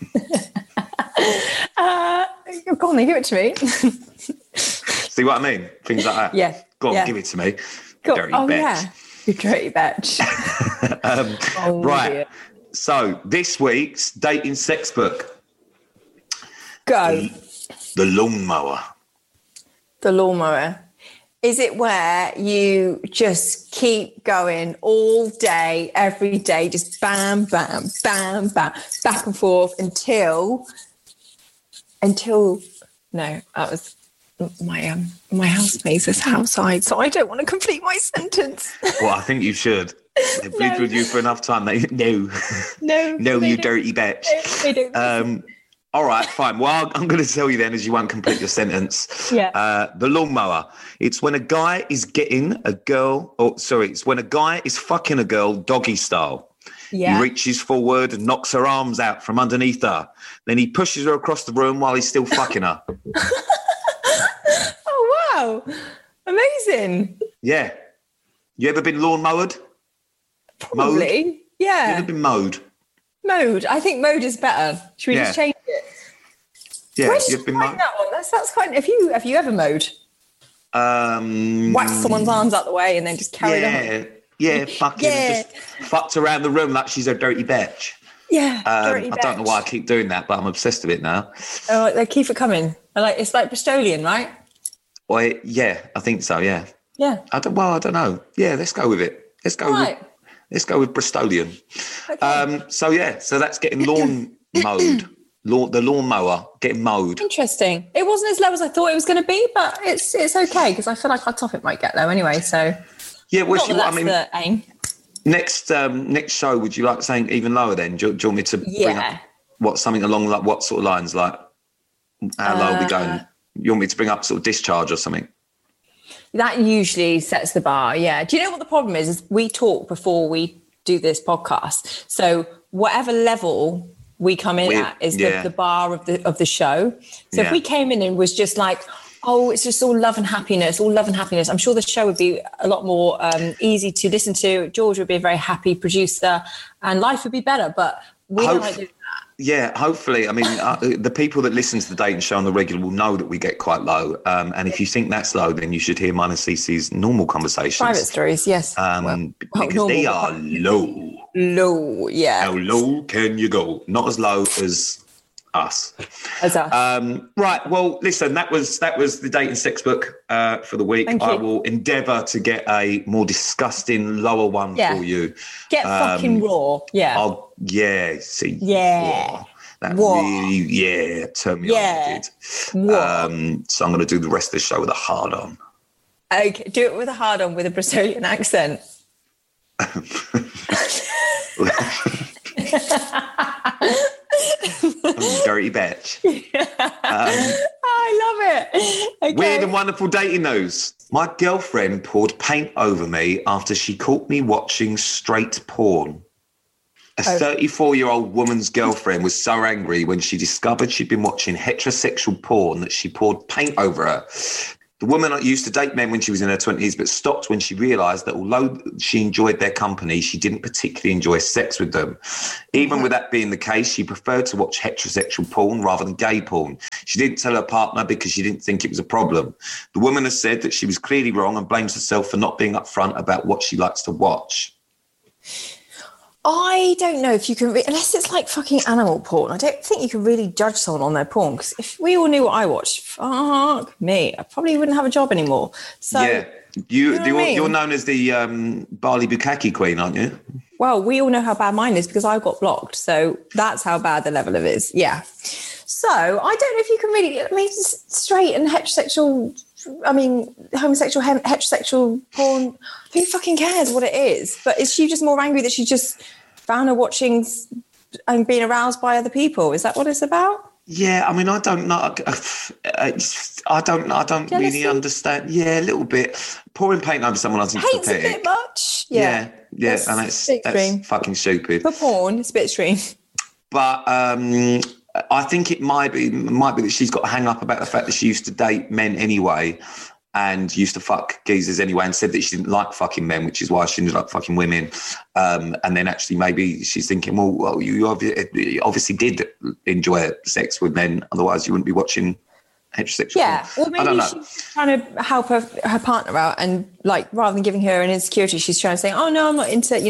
Go on, then, give it to me. See what I mean? Things like that. Yeah. Go on, give it to me. Dirty bitch. Yeah. You dirty bitch. Right. Dear. So this week's dating sex book. Go. The lawnmower. The lawnmower. Is it where you just keep going all day, every day, just bam, bam, bam, bam, back and forth until no, that was my housemate's is outside, so I don't want to complete my sentence. Well, I think you should. They've lived with you for enough time. No, you dirty bitch. They don't. All right, fine. Well, I'm going to tell you then, as you won't complete your sentence. Yeah. The lawnmower. It's when a guy is getting a girl, it's when a guy is fucking a girl doggy style. Yeah. He reaches forward and knocks her arms out from underneath her. Then he pushes her across the room while he's still fucking her. Oh, wow. Amazing. Yeah. You ever been lawn-mowered? Probably. Mowed? Yeah. You ever been mowed? Mode. I think mode is better. Should we just change it? Yeah, Where you've been mowed. that one? That's quite. Have you ever mowed? Whacked someone's arms out the way and then just carried on. Yeah, fucking just fucked around the room like she's a dirty bitch. Yeah, I don't know why I keep doing that, but I'm obsessed with it now. Oh, they keep it coming. It's like Bristolian, right? Well, yeah, I think so. Yeah. Yeah. I don't know. Yeah, let's go with it. Let's go with Bristolian. Okay. So that's getting lawn mowed. The lawnmower getting mowed. Interesting. It wasn't as low as I thought it was going to be, but it's okay because I feel like our topic might get low anyway. So yeah, that's the aim. Next show, would you like saying even lower? Then do you want me to bring up something along like what sort of lines, like how low are we going? You want me to bring up sort of discharge or something? That usually sets the bar, yeah. Do you know what the problem is we talk before we do this podcast. So whatever level we come in at is the bar of the show. So if we came in and was just like, oh, it's just all love and happiness, I'm sure the show would be a lot more easy to listen to. George would be a very happy producer and life would be better. But we don't like doing that. Yeah, hopefully. I mean, the people that listen to the dating show on the regular will know that we get quite low. And if you think that's low, then you should hear mine and Cece's normal conversations. Private stories, yes. Because they are low. Low, yeah. How low can you go? Not as low as us. Right. Well, listen, that was the dating sex book for the week. I will endeavour to get a more disgusting lower one for you. Get fucking raw. Yeah. Yeah. See. Yeah. That What? really, turned me on. It did. What? So I'm going to do the rest of the show with a hard on. Okay, do it with a hard on with a Brazilian accent. Dirty bitch. I love it. Okay. Weird and wonderful dating news. My girlfriend poured paint over me after she caught me watching straight porn. A 34-year-old woman's girlfriend was so angry when she discovered she'd been watching heterosexual porn that she poured paint over her. The woman used to date men when she was in her 20s, but stopped when she realised that although she enjoyed their company, she didn't particularly enjoy sex with them. Even with that being the case, she preferred to watch heterosexual porn rather than gay porn. She didn't tell her partner because she didn't think it was a problem. The woman has said that she was clearly wrong and blames herself for not being upfront about what she likes to watch. I don't know if you can, unless it's like fucking animal porn, I don't think you can really judge someone on their porn, because if we all knew what I watched, fuck me, I probably wouldn't have a job anymore. So, yeah, you're known as the Bali Bukkake queen, aren't you? Well, we all know how bad mine is because I got blocked. So that's how bad the level of it is. Yeah. So I don't know if you can really, straight and heterosexual, homosexual, heterosexual porn, who fucking cares what it is? But is she just more angry that she just found her watching and being aroused by other people? Is that what it's about? Yeah, I don't know. I don't really understand. Yeah, a little bit. Pouring paint over someone else is Paint's pathetic. a bit much. Yeah, and that's fucking stupid. For porn, it's a bit extreme. But I think it might be that she's got a hang up about the fact that she used to date men anyway and used to fuck geezers anyway, and said that she didn't like fucking men, which is why she ended up fucking women. And then actually maybe she's thinking, well, you obviously did enjoy sex with men, otherwise you wouldn't be watching heterosexual. Yeah, well, maybe she's trying to help her partner out, and like rather than giving her an insecurity, she's trying to say, oh no, I'm not into,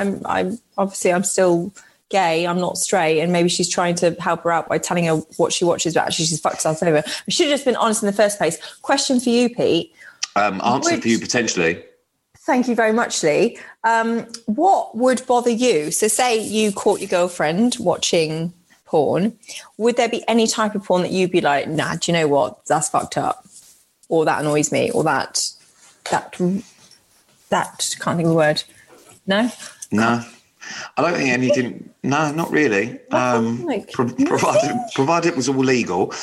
I'm still gay, I'm not straight, and maybe she's trying to help her out by telling her what she watches, but actually she's fucked herself over. We should have just been honest in the first place. Question for you, Pete. Answer for you potentially. Thank you very much, Lee. What would bother you? So say you caught your girlfriend watching porn. Would there be any type of porn that you'd be like, nah, do you know what? That's fucked up. Or that annoys me. Or that can't think of a word. No? No. I don't think anything. No, not really. Provided it was all legal.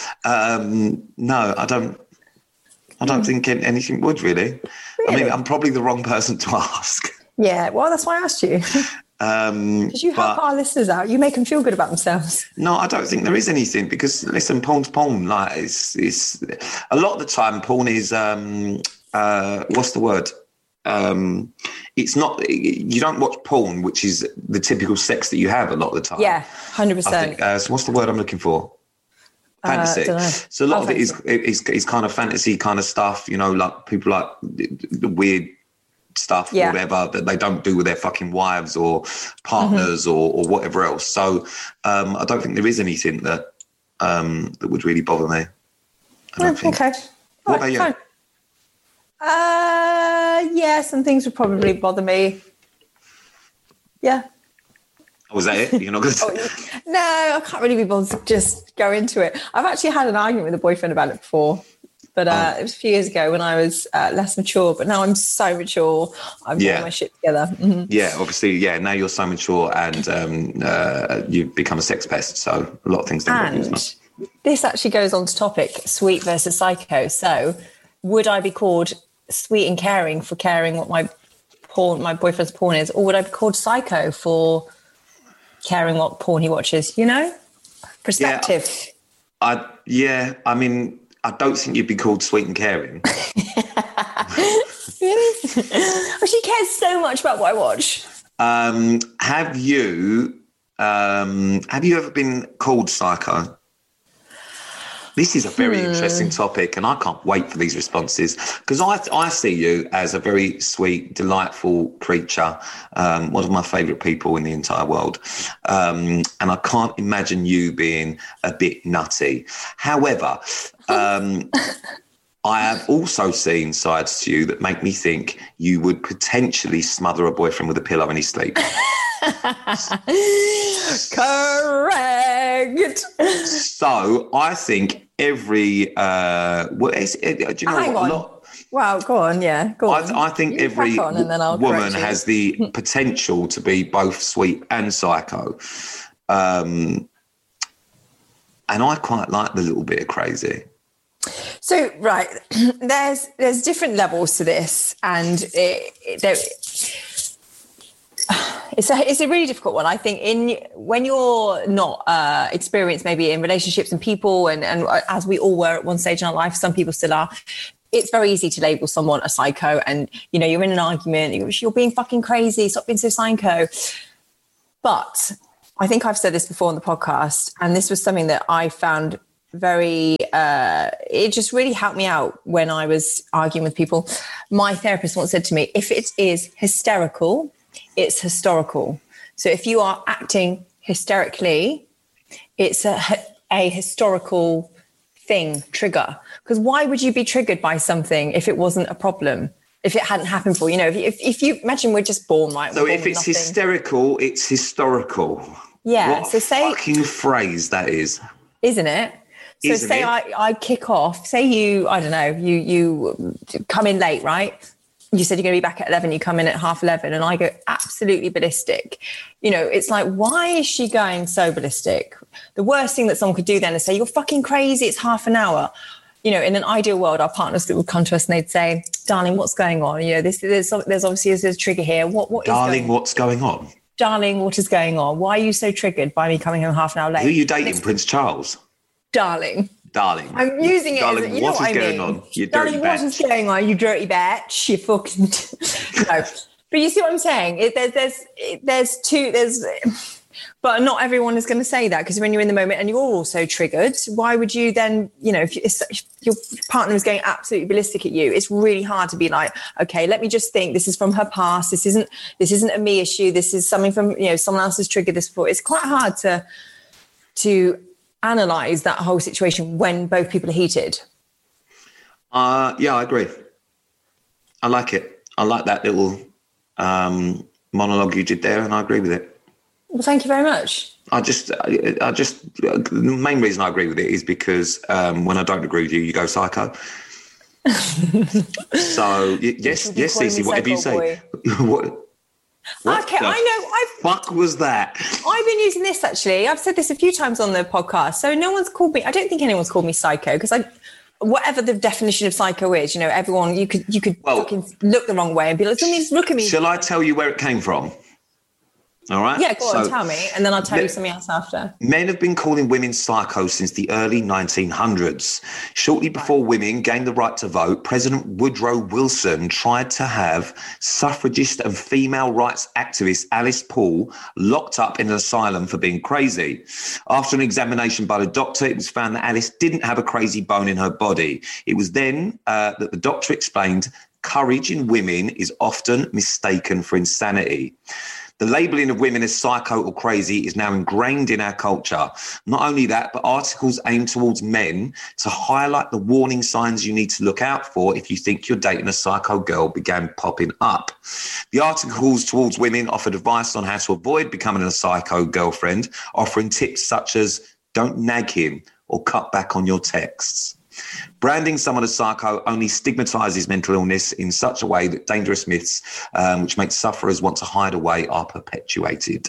No, I don't think anything would really. I'm probably the wrong person to ask. Yeah, well, that's why I asked you. Because you help our listeners out. You make them feel good about themselves. No, I don't think there is anything, because listen, porn's porn. Like it's a lot of the time porn is what's the word? It's not, you don't watch porn, which is the typical sex that you have a lot of the time. Yeah, 100%. So what's the word I'm looking for? Fantasy. So a lot of it is kind of fantasy kind of stuff, like people like the weird stuff or whatever that they don't do with their fucking wives or partners or whatever else. So I don't think there is anything that would really bother me. Okay. What about you? Fine. Yeah, some things would probably bother me. Yeah. Oh, was that it? You're not going to... No, I can't really be bothered to just go into it. I've actually had an argument with a boyfriend about it before, but it was a few years ago when I was less mature, but now I'm so mature. I'm getting my shit together. Mm-hmm. Yeah, obviously, now you're so mature and you've become a sex pest, so a lot of things don't bother you as much. This actually goes on to topic, sweet versus psycho. So would I be called sweet and caring for caring what my boyfriend's porn is, or would I be called psycho for caring what porn he watches? Perspective. I don't think you'd be called sweet and caring. Really? Well, she cares so much about what I watch. Have you ever been called psycho? This is a very interesting topic, and I can't wait for these responses, because I see you as a very sweet, delightful creature, one of my favourite people in the entire world, and I can't imagine you being a bit nutty. However, I have also seen sides to you that make me think you would potentially smother a boyfriend with a pillow in his sleep. Correct. So I think every do you know Hang what? on. Wow, go on, yeah, go on. I think every woman has the potential to be both sweet and psycho. And I quite like the little bit of crazy. So, right, there's different levels to this, and it's a really difficult one. I think when you're not experienced maybe in relationships and people, and as we all were at one stage in our life, some people still are, it's very easy to label someone a psycho, and you're in an argument, you're being fucking crazy, stop being so psycho. But I think I've said this before on the podcast, and this was something that I found very it just really helped me out when I was arguing with people. My therapist once said to me, if it is hysterical, it's historical. So if you are acting hysterically, it's a historical thing, trigger. Because why would you be triggered by something if it wasn't a problem? If it hadn't happened before, if you imagine we're just born, right? So if it's hysterical, it's historical. Yeah. What fucking phrase that is. Isn't it? So say I kick off, say you come in late, right? You said you're going to be back at 11, you come in at 11:30, and I go absolutely ballistic. It's like, why is she going so ballistic? The worst thing that someone could do then is say, you're fucking crazy, it's half an hour. In an ideal world, our partners would come to us and they'd say, darling, what's going on? There's obviously a trigger here. What is darling, what's going on? Darling, what is going on? Why are you so triggered by me coming home half an hour late? Who are you dating, Prince Charles? Darling. I'm using it darling, as, you know what I mean? Going on? You darling, dirty what bitch. is going on? You dirty bitch. You fucking... No. But you see what I'm saying? But not everyone is going to say that, because when you're in the moment and you're also triggered, why would you then, if your partner is going absolutely ballistic at you, it's really hard to be like, okay, let me just think, this is from her past. This isn't a me issue. This is something from, someone else has triggered this before. It's quite hard to analyze that whole situation when both people are heated. Yeah, I agree. I like it. I like that little monologue you did there, and I agree with it. Well, thank you very much. The main reason I agree with it is because when I don't agree with you, you go psycho. So yes, Cece, whatever you say. What okay, I know. Fuck was that? I've been using this actually. I've said this a few times on the podcast. So no one's called me. I don't think anyone's called me psycho, because whatever the definition of psycho is, everyone you could fucking look the wrong way and be like, look at me. Shall I tell you where it came from? All right. Yeah, go on, tell me, and then I'll tell you something else after. Men have been calling women psychos since the early 1900s. Shortly before women gained the right to vote, President Woodrow Wilson tried to have suffragist and female rights activist Alice Paul locked up in an asylum for being crazy. After an examination by the doctor, it was found that Alice didn't have a crazy bone in her body. It was then that the doctor explained courage in women is often mistaken for insanity. The labelling of women as psycho or crazy is now ingrained in our culture. Not only that, but articles aimed towards men to highlight the warning signs you need to look out for if you think you're dating a psycho girl began popping up. The articles towards women offered advice on how to avoid becoming a psycho girlfriend, offering tips such as don't nag him or cut back on your texts. Branding someone as psycho only stigmatises mental illness in such a way that dangerous myths, which make sufferers want to hide away, are perpetuated.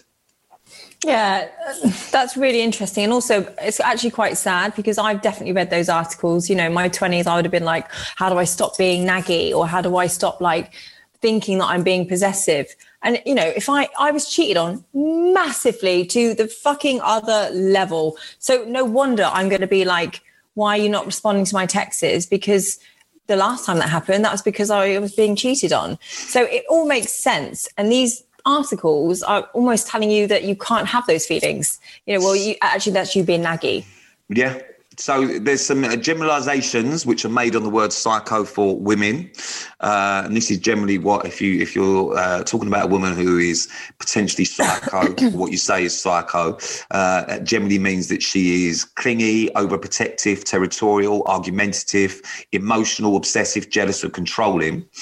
Yeah, that's really interesting. And also, it's actually quite sad, because I've definitely read those articles. In my 20s, I would have been like, how do I stop being naggy? Or how do I stop, thinking that I'm being possessive? And, if I was cheated on massively to the fucking other level. So no wonder I'm going to be like, why are you not responding to my texts? Because the last time that happened, that was because I was being cheated on. So it all makes sense. And these articles are almost telling you that you can't have those feelings. That's you being naggy. Yeah. So there's some generalizations which are made on the word psycho for women. And this is generally what, if you're talking about a woman who is potentially psycho, what you say is psycho, that generally means that she is clingy, overprotective, territorial, argumentative, emotional, obsessive, jealous, or controlling.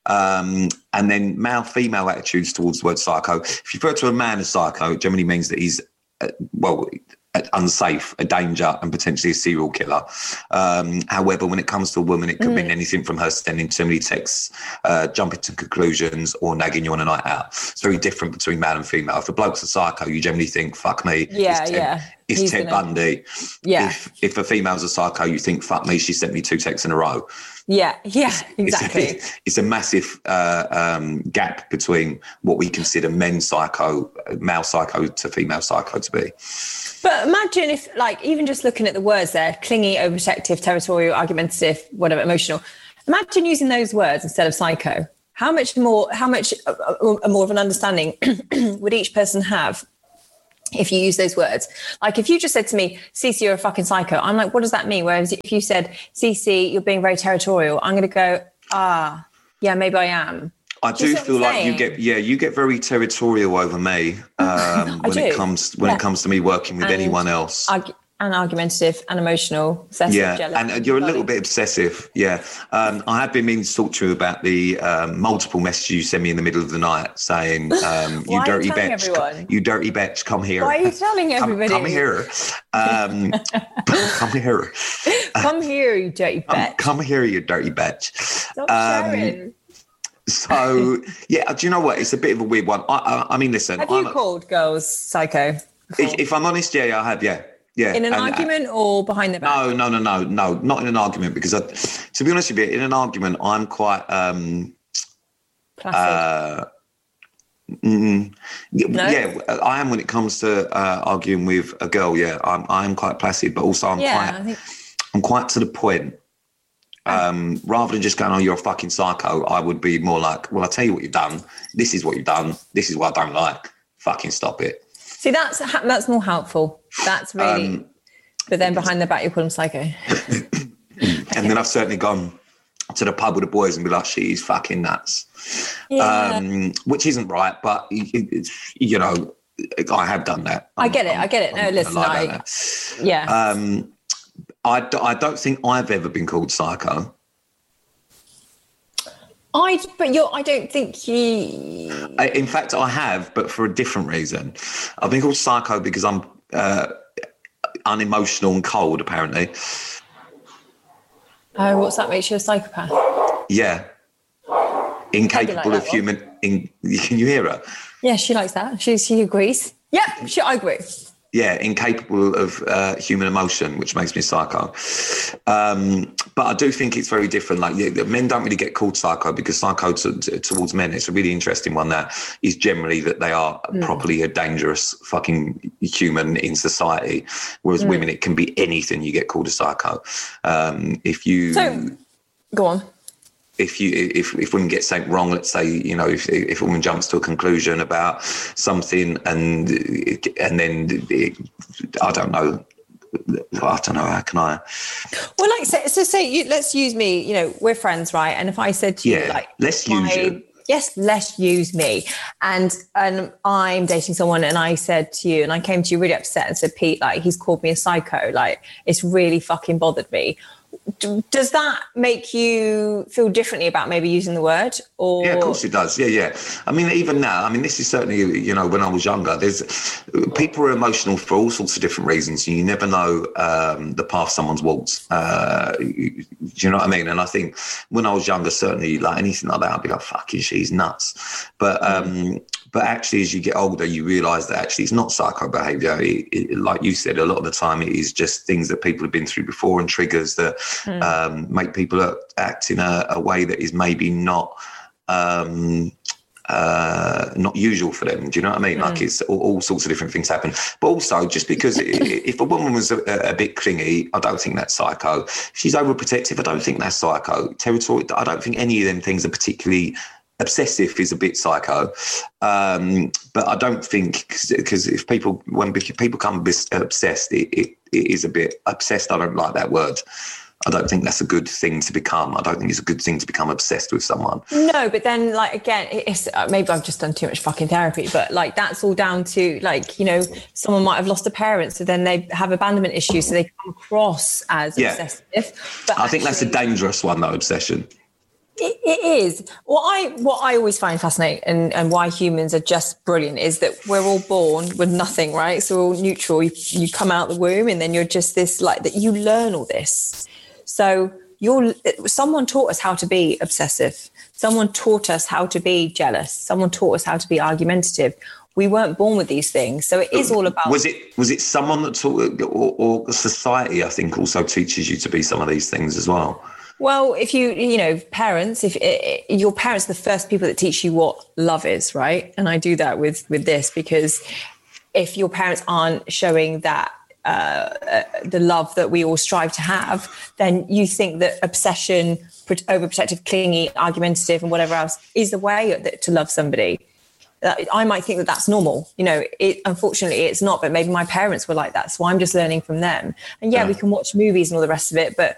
And then male-female attitudes towards the word psycho. If you refer to a man as psycho, it generally means that he's, unsafe, a danger, and potentially a serial killer. However, when it comes to a woman, it could mean anything from her sending too many texts, jumping to conclusions, or nagging you on a night out. It's very different between male and female. If a bloke's a psycho, you generally think, fuck me, it's Ted Bundy. Yeah. If a female's a psycho, you think, fuck me, she sent me 2 texts in a row. Yeah, exactly. It's a massive gap between what we consider male psycho to female psycho to be. But imagine if, like, even just looking at the words there, clingy, overprotective, territorial, argumentative, whatever, emotional. Imagine using those words instead of psycho. How much more of an understanding would each person have if you use those words? Like, if you just said to me, Cece, you're a fucking psycho, I'm like, what does that mean? Whereas if you said, Cece, you're being very territorial, I'm going to go, yeah, maybe I am. I do feel like you get very territorial over me when it comes to me working with anyone else. And argumentative and emotional, obsessive, jealous. And you're a little bit obsessive, I have been meaning to talk to you about the multiple messages you send me in the middle of the night saying, you dirty bitch, you dirty bitch, come here. Why are you telling everybody? Come here. Come here. Come here, you dirty bitch. Come here, you dirty bitch. Stop sharing. So, do you know what? It's a bit of a weird one. I mean, listen. Have you called girls psycho before? If I'm honest, I have, yeah. In an argument or behind the back? No, not in an argument, because to be honest with you, in an argument, I'm quite... placid? Yeah, I am when it comes to arguing with a girl, I am quite placid, but also I'm quite to the point. Rather than just going, oh, you're a fucking psycho, I would be more like, well, I'll tell you what you've done. This is what you've done. This is what I don't like. Fucking stop it. See, that's more helpful. That's really... but then behind the back, you call them psycho. And then I've certainly gone to the pub with the boys and be like, she's fucking nuts. Yeah. Which isn't right, but, you know, I have done that. I get it. No, listen, I don't think I've ever been called psycho. I don't think you... In fact, I have, but for a different reason. I've been called psycho because I'm unemotional and cold, apparently. Oh, what's that? Makes you a psychopath? Yeah. Incapable of human... Can you hear her? Yeah, she likes that. She agrees. Yep, I agree. Yeah, incapable of human emotion, which makes me psycho. But I do think it's very different. Like, men don't really get called psycho because psycho towards men, it's a really interesting one that is generally that they are properly a dangerous fucking human in society. Whereas women, it can be anything you get called a psycho. Go on. If women get something wrong, let's say, you know, if a woman jumps to a conclusion about something and then I don't know, how can I? Well, like, say let's use me, you know, we're friends, right? And if I said to you, like, let's use you. Yes, let's use me. And I'm dating someone and I said to you, and I came to you really upset and said, Pete, like, he's called me a psycho. Like, it's really fucking bothered me. Does that make you feel differently about maybe using the word? Or yeah, of course it does. Yeah. I mean, even now, I mean, this is certainly, you know, when I was younger, people are emotional for all sorts of different reasons. And you never know the path someone's walked. Do you know what I mean? And I think when I was younger, certainly, like, anything like that, I'd be like, fucking, she's nuts. But actually, as you get older, you realise that actually it's not psycho behaviour. Like you said, a lot of the time it is just things that people have been through before and triggers that make people act in a way that is maybe not usual for them. Do you know what I mean? Like, it's all sorts of different things happen. But also, just because if a woman was a bit clingy, I don't think that's psycho. If she's overprotective, I don't think that's psycho. Territorial, I don't think any of them things are particularly... Obsessive is a bit psycho, but I don't think, because when people become obsessed, it is a bit obsessed. I don't like that word. I don't think that's a good thing to become. I don't think it's a good thing to become obsessed with someone. No, but then, like, again, it's maybe I've just done too much fucking therapy, but, like, that's all down to, like, you know, someone might have lost a parent, so then they have abandonment issues, so they come across as obsessive. But I think that's a dangerous one, though, obsession. It is. What I always find fascinating and why humans are just brilliant is that we're all born with nothing, right? So we're all neutral. You come out the womb and then you're just this, like, that you learn all this. So someone taught us how to be obsessive. Someone taught us how to be jealous. Someone taught us how to be argumentative. We weren't born with these things. So it is all about... Was it someone that taught, or society, I think, also teaches you to be some of these things as well? Well, if parents, if your parents are the first people that teach you what love is, right? And I do that with this, because if your parents aren't showing that the love that we all strive to have, then you think that obsession, overprotective, clingy, argumentative, and whatever else is the way to love somebody. I might think that that's normal. Unfortunately, it's not, but maybe my parents were like that. So I'm just learning from them. And we can watch movies and all the rest of it, but